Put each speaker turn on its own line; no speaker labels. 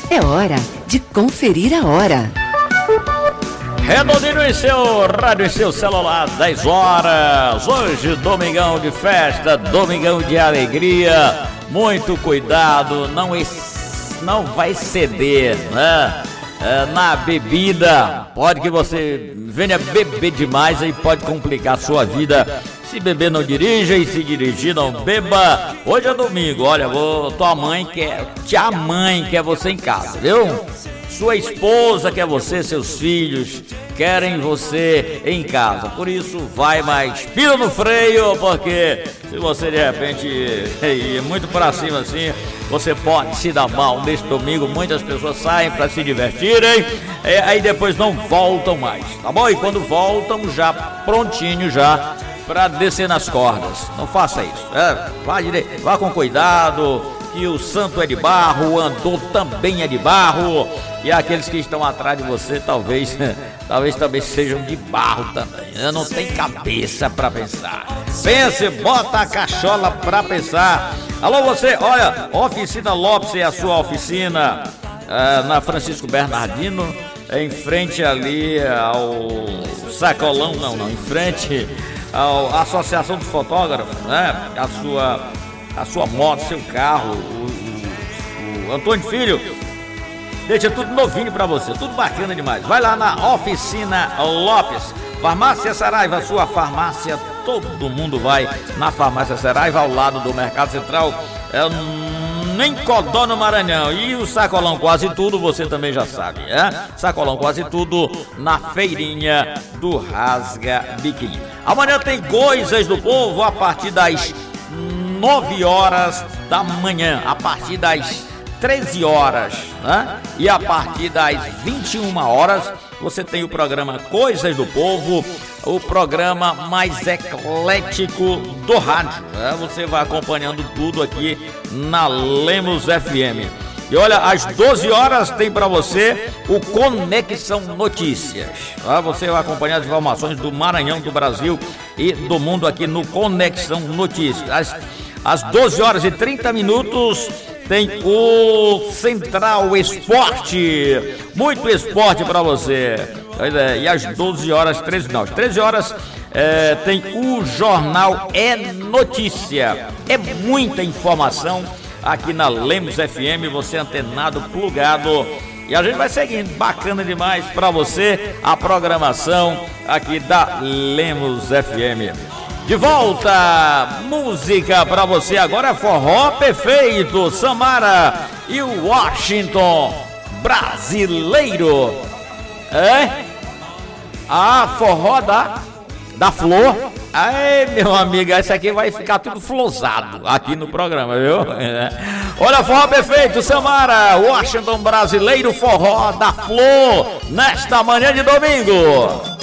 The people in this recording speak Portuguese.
É hora de conferir a hora.
Redondinho em seu rádio, em seu celular, 10 horas. Hoje, domingão de festa, domingão de alegria. Muito cuidado, não vai ceder, né? Na bebida. Pode que você venha beber demais, aí pode complicar a sua vida. Se beber, não dirija, e se dirigir, não beba. Hoje é domingo, olha, tua mãe quer você em casa, viu? Sua esposa quer você, seus filhos querem você em casa. Por isso, vai mais pila no freio, porque se você de repente ir muito pra cima assim, você pode se dar mal. Nesse domingo, muitas pessoas saem pra se divertirem, aí depois não voltam mais, tá bom? E quando voltam, já prontinho já pra descer nas cordas. Não faça isso, vá com cuidado, que o santo é de barro, o andor também é de barro, e aqueles que estão atrás de você talvez também sejam de barro também, né? Não tem cabeça pra pensar. Pense, bota a cachola pra pensar. Alô você, olha, Oficina Lopes é a sua oficina, na Francisco Bernardino, em frente ali ao Sacolão, não, em frente à Associação dos Fotógrafos, né? A sua moto, seu carro, o Antônio Filho deixa tudo novinho pra você, tudo bacana demais. Vai lá na Oficina Lopes, Farmácia Saraiva, sua farmácia, todo mundo vai na Farmácia Saraiva, ao lado do Mercado Central, em Codó, no Maranhão. E o Sacolão Quase Tudo, você também já sabe, Sacolão Quase Tudo, na feirinha do Rasga Biquinho. Amanhã tem Coisas do Povo a partir das 9 horas da manhã, a partir das 13 horas, né? E a partir das 21 horas você tem o programa Coisas do Povo, o programa mais eclético do rádio, né? Você vai acompanhando tudo aqui na Lemos FM. E olha, às 12 horas tem para você o Conexão Notícias. Você vai acompanhar as informações do Maranhão, do Brasil e do mundo aqui no Conexão Notícias. Às 12 horas e 30 minutos tem o Central Esporte. Muito esporte para você. E às 12 horas, 13 horas, tem o Jornal É Notícia. É muita informação aqui na Lemos FM, você antenado, plugado, e a gente vai seguindo, bacana demais para você a programação aqui da Lemos FM. De volta, música para você agora, Forró Perfeito, Samara e o Washington Brasileiro. Forró da Flor. Aí, meu amigo, esse aqui vai ficar tudo flosado aqui no programa, viu? Olha, Forró Perfeito, Samara, Washington Brasileiro, Forró da Flor, nesta manhã de domingo.